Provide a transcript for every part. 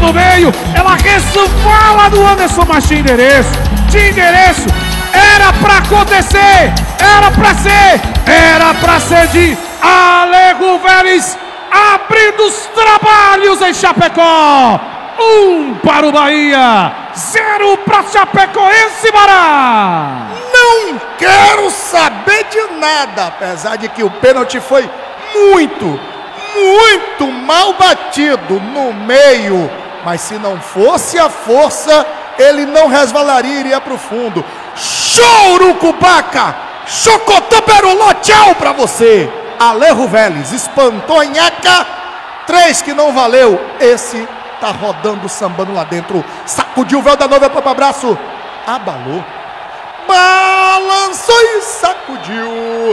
pelo meio, ela resvala do Anderson, mas tinha endereço, era pra acontecer, era pra ser de Alejo Vélez, abrindo os trabalhos em Chapecó. 1 para o Bahia, 0 para Chapecoense, Bará. Não quero saber de nada, apesar de que o pênalti foi muito mal batido no meio. Mas se não fosse a força, ele não resvalaria e iria para o fundo. Choro, Cubaca! Chocotô Peruló, tchau pra você! Alejo Vélez espantou a nhaca, 3 que não valeu. Esse tá rodando, sambando lá dentro. Sacudiu o véu da noiva, para abraço. Abalou. Balançou e sacudiu.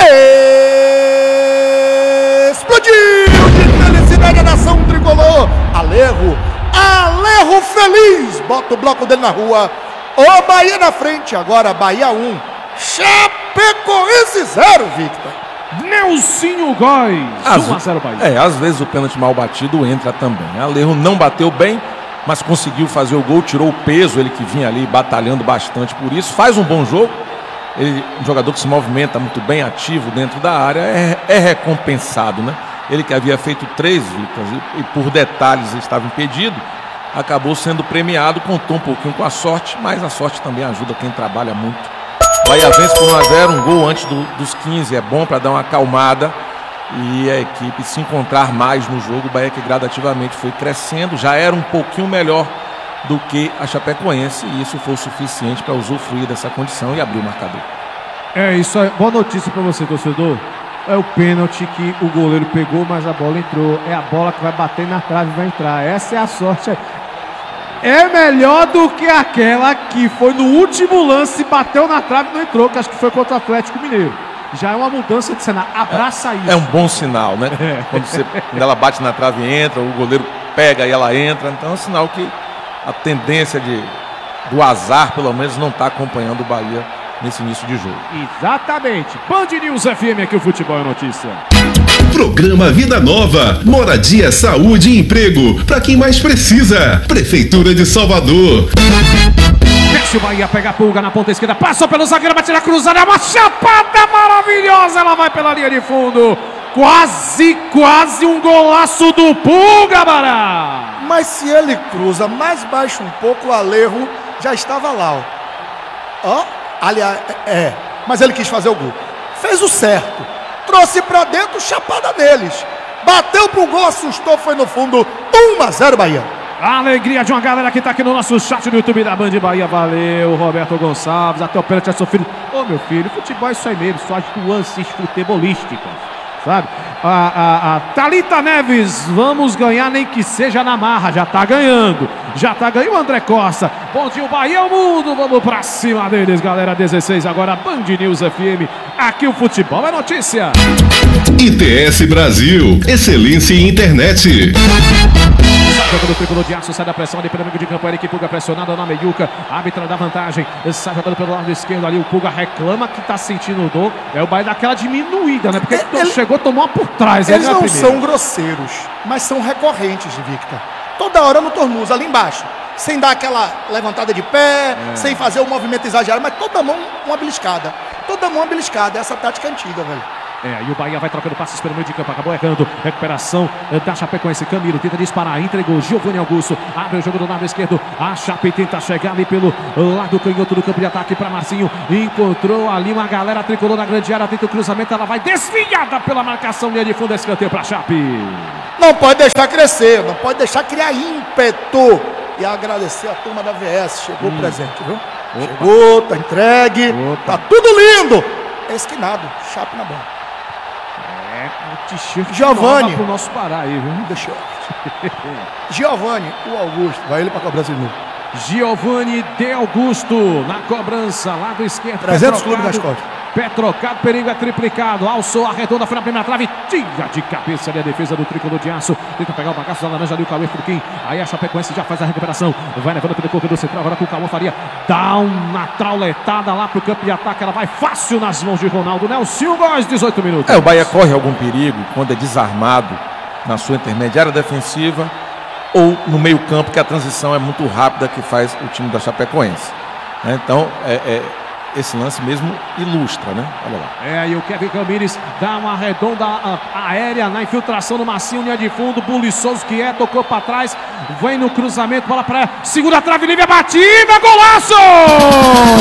Explodiu de felicidade a nação tricolor. Alejo feliz. Bota o bloco dele na rua. O Bahia na frente. Agora Bahia 1. Chapecoense 0, Victor. Nelsinho Góes, 1-0 Bahia. Às vezes o pênalti mal batido entra também. Alejo não bateu bem, mas conseguiu fazer o gol, tirou o peso, ele que vinha ali batalhando bastante por isso, faz um bom jogo. Ele, um jogador que se movimenta muito bem, ativo dentro da área, é recompensado, né? Ele que havia feito 3 vitórias e por detalhes estava impedido, acabou sendo premiado, contou um pouquinho com a sorte, mas a sorte também ajuda quem trabalha muito. Bahia vence por 1-0, um gol antes dos 15, é bom para dar uma acalmada e a equipe se encontrar mais no jogo. O Bahia que gradativamente foi crescendo, já era um pouquinho melhor do que a Chapecoense e isso foi o suficiente para usufruir dessa condição e abrir o marcador. Isso aí, boa notícia para você, torcedor. É o pênalti que o goleiro pegou, mas a bola entrou. É a bola que vai bater na trave e vai entrar. Essa é a sorte aí. É melhor do que aquela que foi no último lance, bateu na trave e não entrou, que acho que foi contra o Atlético Mineiro. Já é uma mudança de cenário. Abraça isso. É um bom sinal, né? Quando ela bate na trave e entra, o goleiro pega e ela entra. Então é um sinal que a tendência do azar, pelo menos, não está acompanhando o Bahia nesse início de jogo. Exatamente. Band News FM, aqui o Futebol é Notícia. Programa Vida Nova, moradia, saúde e emprego para quem mais precisa. Prefeitura de Salvador. Desce o Bahia, pega a Pulga na ponta esquerda, passou pelo zagueiro, bate na cruzada, é uma chapada maravilhosa, ela vai pela linha de fundo. Quase um golaço do Pulga, Bará. Mas se ele cruza mais baixo um pouco, o Alejo já estava lá, ó. Aliás, mas ele quis fazer o gol. Fez o certo. Trouxe pra dentro, chapada neles. Bateu pro gol, assustou, foi no fundo. 1-0 Bahia. A alegria de uma galera que tá aqui no nosso chat no YouTube da Band Bahia. Valeu, Roberto Gonçalves. Até o pênalti é sofrido. Ô, meu filho, futebol é isso aí mesmo. Só as nuances futebolísticas, sabe? A Thalita Neves, vamos ganhar nem que seja na marra. Já tá ganhando. O André Costa. Bom dia, o Bahia é o mundo. Vamos pra cima deles, galera. 16 agora, Band News FM. Aqui o Futebol é Notícia. ITS Brasil, excelência em internet. Jogo do tricolor de aço, sai da pressão ali pelo meio de campo, Eric Pulga pressionado na meiuca, árbitra da vantagem, sai jogando pelo lado esquerdo ali, o Pulga reclama que tá sentindo dor, o Bahia dá aquela diminuída, né, porque ele chegou, tomou uma por trás. Eles não são grosseiros, mas são recorrentes, Victor. Toda hora no tornuso, ali embaixo, sem dar aquela levantada de pé, sem fazer o movimento exagerado, mas toda mão uma beliscada, essa tática é antiga, velho. E o Bahia vai trocando passes pelo meio de campo, acabou errando, recuperação da Chapecoense, Camilo tenta disparar, entregou, Giovanni Augusto, abre o jogo do lado esquerdo, a Chape tenta chegar ali pelo lado canhoto do campo de ataque para Marcinho, encontrou ali uma galera tricolor na grande área, tenta o cruzamento, ela vai desviada pela marcação, linha de fundo, escanteio para a Chape. Não pode deixar crescer, não pode deixar criar ímpeto, e agradecer a turma da VS, chegou o presente, viu? Chegou, tá entregue, tá tudo lindo, esquinado, Chape na bola. O t-shirt Giovanni pro nosso Pará aí, viu? Deixa eu... Giovanni, o Augusto, vai ele pra cobrança de novo. Giovanni de Augusto na cobrança, lado esquerdo. 300 clubes nas costas. Pé trocado, perigo é triplicado. Alçou, arredonda, foi na primeira trave. Tira de cabeça ali a defesa do tricolor de aço. Tenta pegar o bagaço da laranja ali, o Cauê Furquim. Aí a Chapecoense já faz a recuperação. Vai levando pelo corredor central, agora com o Cauã Faria. Dá uma trauletada lá pro campo de ataque. Ela vai fácil nas mãos de Ronaldo. Nelsinho Góes, 18 minutos. O Bahia corre algum perigo quando é desarmado na sua intermediária defensiva. ou no meio campo, que a transição é muito rápida que faz o time da Chapecoense. Então, esse lance mesmo ilustra, né? Olha lá. Aí o Kevin Camires dá uma redonda aérea na infiltração do Massinho, linha de fundo, Buliçoso que tocou para trás, vem no cruzamento, bola para segunda trave, livre, a batida, golaço!